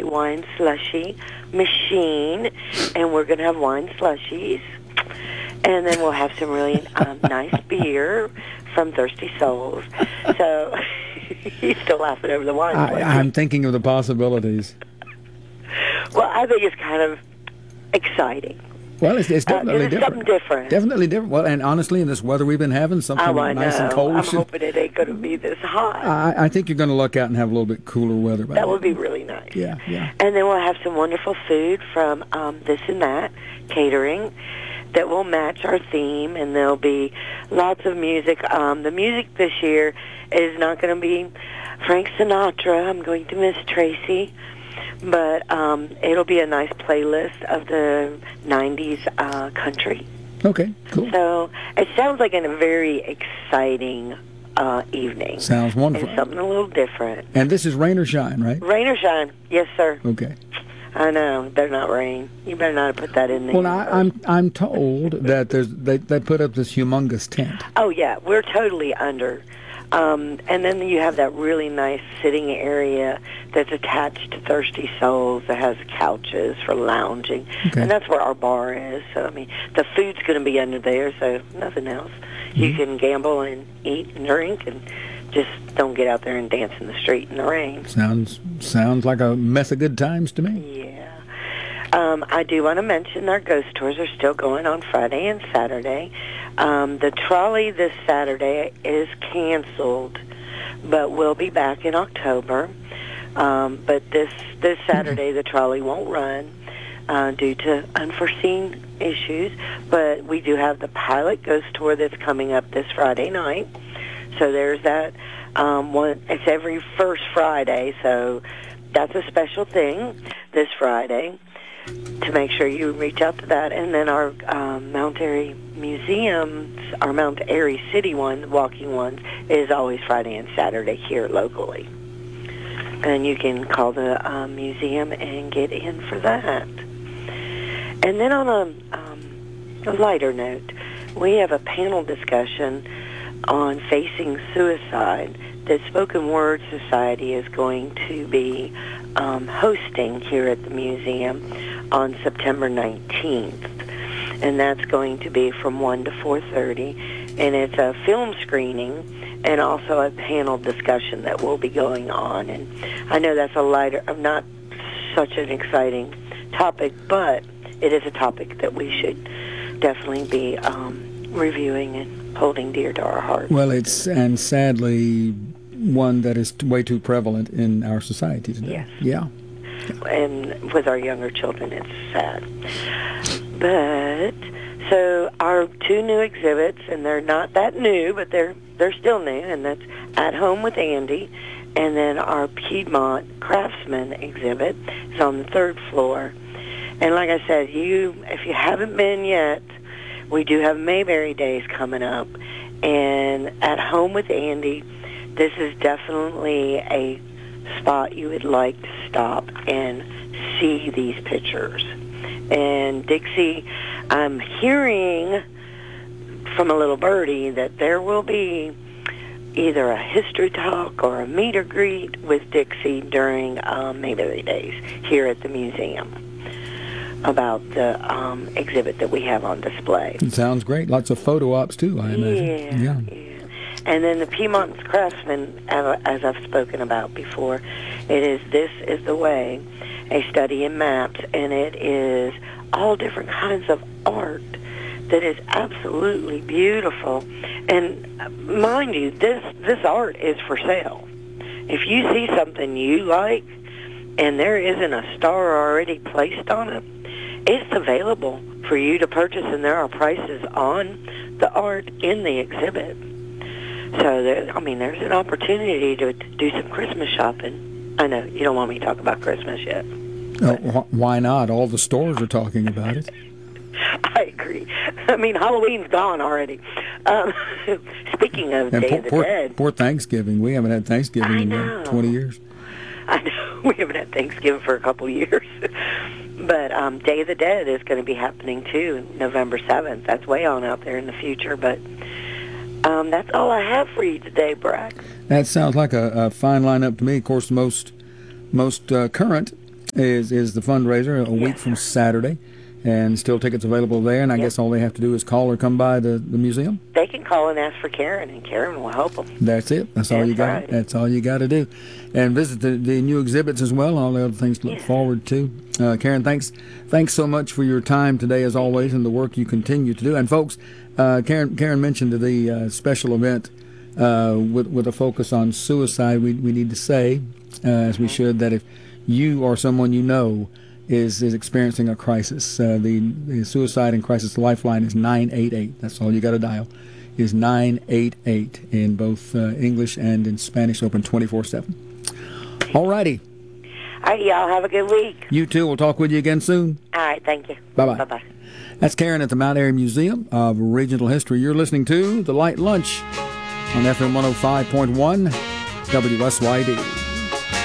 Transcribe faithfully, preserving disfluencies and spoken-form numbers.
a wine slushie machine, and we're going to have wine slushies. And then we'll have some really um, nice beer from Thirsty Souls. So he's still laughing over the wine. I, I'm thinking of the possibilities. Well, I think it's kind of exciting. Well, it's, it's definitely uh, it's different. Something different. Definitely different. Well, and honestly, in this weather we've been having, something oh, I nice know. and cold. I'm should, hoping it ain't going to be this hot. I, I think you're going to luck out and have a little bit cooler weather. By that then. would be really nice. Yeah, yeah. And then we'll have some wonderful food from um, This and That Catering that will match our theme, and there'll be lots of music. Um, the music this year is not going to be Frank Sinatra. I'm going to miss Tracy. But um, it'll be a nice playlist of the nineties uh, country. Okay, cool. So it sounds like a very exciting uh, evening. Sounds wonderful. And something a little different. And this is rain or shine, right? Rain or shine. Yes, sir. Okay. I know. It better not rain. You better not put that in there. Well, I, I'm I'm told that there's they, they put up this humongous tent. Oh, yeah. We're totally under. Um, and then you have that really nice sitting area that's attached to Thirsty Souls that has couches for lounging. Okay. And that's where our bar is. So, I mean, the food's going to be under there, so nothing else. Mm-hmm. You can gamble and eat and drink and just don't get out there and dance in the street in the rain. Sounds sounds like a mess of good times to me. Yeah. Um, I do want to mention our ghost tours are still going on Friday and Saturday. Um, the trolley this Saturday is canceled, but we'll be back in October. Um, but this this Saturday, the trolley won't run uh, due to unforeseen issues. But we do have the pilot ghost tour that's coming up this Friday night. So there's that. Um, one, it's every first Friday, so that's a special thing this Friday. To make sure you reach out to that. And then our um, Mount Airy Museums, our Mount Airy City one, the walking ones, is always Friday and Saturday here locally. And you can call the um, museum and get in for that. And then on a, um, a lighter note, we have a panel discussion on facing suicide that Spoken Word Society is going to be um, hosting here at the museum on September nineteenth. And that's going to be from one to four thirty. And it's a film screening and also a panel discussion that will be going on. And I know that's a lighter, not such an exciting topic, but it is a topic that we should definitely be um, reviewing and holding dear to our hearts. Well, it's, and sadly, one that is way too prevalent in our society today. Yes. Yeah. And with our younger children, it's sad. But, so our two new exhibits, and they're not that new, but they're they're still new, and that's At Home with Andy, and then our Piedmont Craftsman exhibit is on the third floor. And like I said, you if you haven't been yet, we do have Mayberry Days coming up, and At Home with Andy, this is definitely a spot you would like to stop and see these pictures. And Dixie, I'm hearing from a little birdie that there will be either a history talk or a meet or greet with Dixie during um, Mayberry Days here at the museum about the um, exhibit that we have on display. It sounds great. Lots of photo ops, too, I imagine. Yeah, yeah. yeah. And then the Piedmont Craftsman, as I've spoken about before, it is This is the Way, a study in maps, and it is all different kinds of art that is absolutely beautiful. And mind you, this, this art is for sale. If you see something you like and there isn't a star already placed on it, it's available for you to purchase, and there are prices on the art in the exhibit. So, there, I mean, there's an opportunity to, to do some Christmas shopping. I know, you don't want me to talk about Christmas yet. Oh, wh- why not? All the stores are talking about it. I agree. I mean, Halloween's gone already. Um, speaking of and Day poor, of the poor, Dead. Poor Thanksgiving. We haven't had Thanksgiving I in know. uh, twenty years. I know. We haven't had Thanksgiving for a couple years. But um, Day of the Dead is going to be happening, too, November seventh. That's way on out there in the future, but... Um, that's all I have for you today, Brack. That sounds like a, a fine lineup to me. Of course, most most uh, current is is the fundraiser a Yes, week from sir. Saturday, and still tickets available there. And I Yep. guess all they have to do is call or come by the, the museum. They can call and ask for Karen, and Karen will help them. That's it. That's all That's you got. right. That's all you got to do, and visit the, the new exhibits as well. And all the other things to look Yes. forward to. Uh, Karen, thanks thanks so much for your time today, as always, and the work you continue to do. And folks, uh, Karen Karen mentioned the uh, special event uh, with with a focus on suicide. We we need to say, uh, as we should, that if you or someone you know is is experiencing a crisis, uh, the, the Suicide and Crisis Lifeline is nine eight eight. That's all you got to dial. Is nine eight eight in both uh, English and in Spanish, open twenty-four seven. All righty. All right, y'all have a good week. You too. We'll talk with you again soon. All right, thank you. Bye-bye. Bye-bye. That's Karen at the Mount Airy Museum of Regional History. You're listening to The Light Lunch on F M one oh five point one W S Y D.